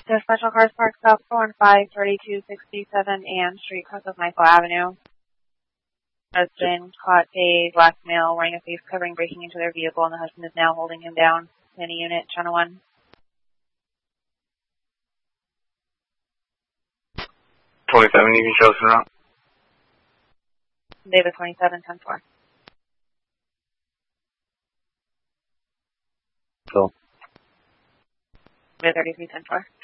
to Special Cars Park South 415-3267 Ann Street, across of Michael Avenue. Husband caught a black male wearing a face covering breaking into their vehicle, and the husband is now holding him down. Any unit, Channel 1. You can show us around. David 27, 10-4. So. David 33, 10-4.